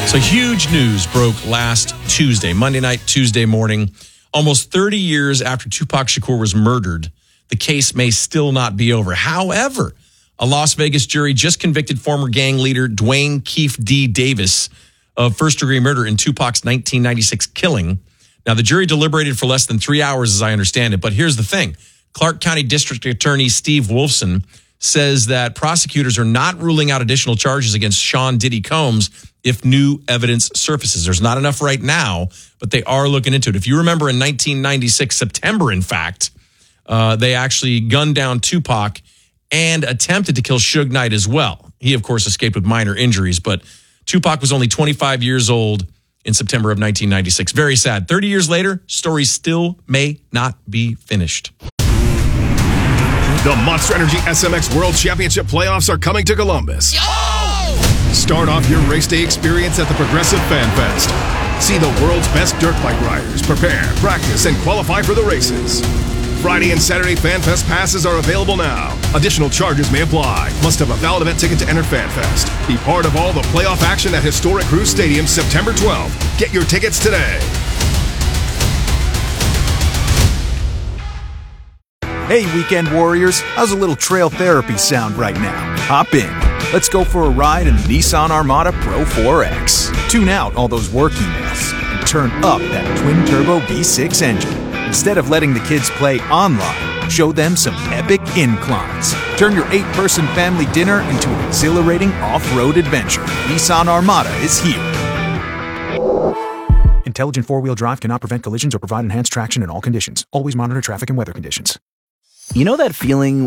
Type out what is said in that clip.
So huge news broke last Tuesday, Monday night, Tuesday morning. Almost 30 years after Tupac Shakur was murdered, the case may still not be over. However, a Las Vegas jury just convicted former gang leader Dwayne Keefe D. Davis of first-degree murder in Tupac's 1996 killing. Now, the jury deliberated for less than 3 hours, as I understand it. But here's the thing. Clark County District Attorney Steve Wolfson says that prosecutors are not ruling out additional charges against Sean Diddy Combs if new evidence surfaces. There's not enough right now, but they are looking into it. If you remember in 1996, September, in fact, they actually gunned down Tupac and attempted to kill Suge Knight as well. He, of course, escaped with minor injuries, but Tupac was only 25 years old in September of 1996. Very sad. 30 years later, story still may not be finished. The Monster Energy SMX World Championship playoffs are coming to Columbus. Start off your race day experience at the Progressive Fan Fest. See the world's best dirt bike riders prepare, practice, and qualify for the races. Friday and Saturday Fan Fest passes are available now. Additional charges may apply. Must have a valid event ticket to enter Fan Fest. Be part of all the playoff action at Historic Cruise Stadium September 12th. Get your tickets today. Hey, weekend warriors, how's a little trail therapy sound right now? Hop in. Let's go for a ride in the Nissan Armada Pro 4X. Tune out all those work emails and turn up that twin-turbo V6 engine. Instead of letting the kids play online, show them some epic inclines. Turn your 8-person family dinner into an exhilarating off-road adventure. Nissan Armada is here. Intelligent four-wheel drive cannot prevent collisions or provide enhanced traction in all conditions. Always monitor traffic and weather conditions. You know that feeling